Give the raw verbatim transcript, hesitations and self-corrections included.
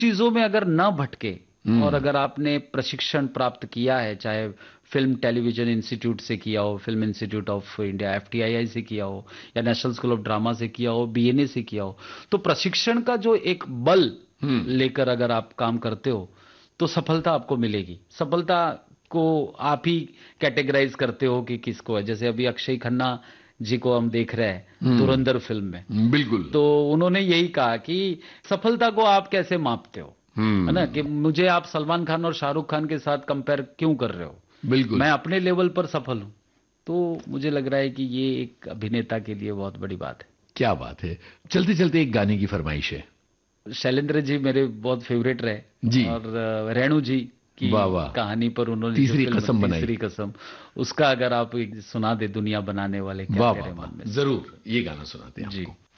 चीजों में अगर ना भटके और अगर आपने प्रशिक्षण प्राप्त किया है, चाहे फिल्म टेलीविजन इंस्टीट्यूट से किया हो, film institute of India F T I आई से किया हो, या नेशनल स्कूल ऑफ ड्रामा से किया हो, बी एन ए से किया हो, तो प्रशिक्षण का जो एक बल लेकर अगर आप काम करते हो तो सफलता आपको मिलेगी। सफलता को आप ही कैटेगराइज करते हो कि किसको है। जैसे अभी अक्षय खन्ना जी को हम देख रहे हैं धुरंधर फिल्म में, बिल्कुल, तो उन्होंने यही कहा कि सफलता को आप कैसे मापते हो, है ना, कि मुझे आप सलमान खान और शाहरुख खान के साथ कंपेयर क्यों कर रहे हो, बिल्कुल, मैं अपने लेवल पर सफल हूं। तो मुझे लग रहा है कि ये एक अभिनेता के लिए बहुत बड़ी बात है। क्या बात है। चलते चलते एक गाने की फरमाइश है। शैलेंद्र जी मेरे बहुत फेवरेट रहे जी, और रेणु जी की वाह वाह, कहानी पर उन्होंने तीसरी जो कसम बनाई, तीसरी कसम, उसका अगर आप सुना दे दुनिया बनाने वाले क्या तेरे मन में। जरूर ये गाना सुनाते हैं जी। आपको।